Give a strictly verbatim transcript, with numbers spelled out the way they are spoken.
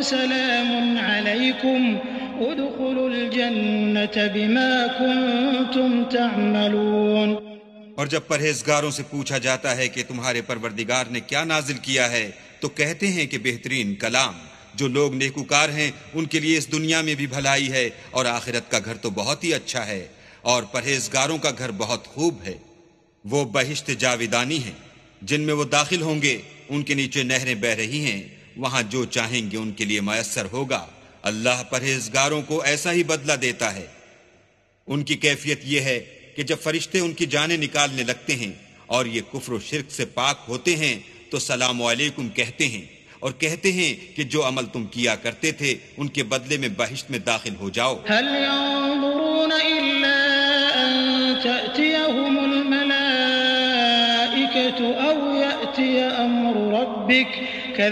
सलामुन अलैकुम उदखुलुल जन्नत बिमा कुंतुम तअमलून। और जब परहेजगारों से पूछा जाता है कि तुम्हारे परवरदिगार ने क्या नाजिल किया है तो कहते हैं कि बेहतरीन कलाम। जो लोग नेकुकार हैं उनके लिए इस दुनिया में भी भलाई है और आखिरत का घर तो बहुत ही अच्छा है और परहेजगारों का घर बहुत खूब है। वो बहिश्त जाविदानी हैं जिनमें वो दाखिल होंगे, उनके नीचे नहरें बह रही हैं, वहां जो चाहेंगे उनके लिए मयस्सर होगा। अल्लाह परहेजगारों को ऐसा ही बदला देता है। उनकी कैफियत यह है कि जब फरिश्ते उनकी जानें निकालने लगते हैं और ये कुफ्र शिर्क से पाक होते हैं तो सलाम अलैकुम कहते हैं और कहते हैं कि जो अमल तुम किया करते थे उनके बदले में बहिश्त में दाखिल हो जाओ। हल यंज़ुरून इल्ला अन तअतियहुमुल मलाइकतु औ यअतिय अम्रु रब्बिक